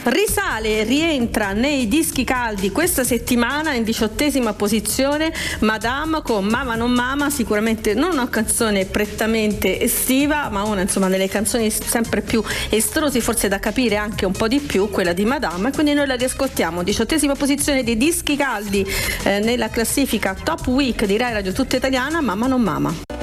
Risale, rientra nei dischi caldi questa settimana in 18ª posizione Madame con Mama non Mama, sicuramente non una canzone prettamente estiva, ma una insomma delle canzoni sempre più estrosi, forse da capire anche un po' di più, quella di Madame, e quindi noi la riascoltiamo. 18ª posizione dei dischi caldi nella classifica Top Week di Rai Radio Tutta Italiana, Mama non Mama.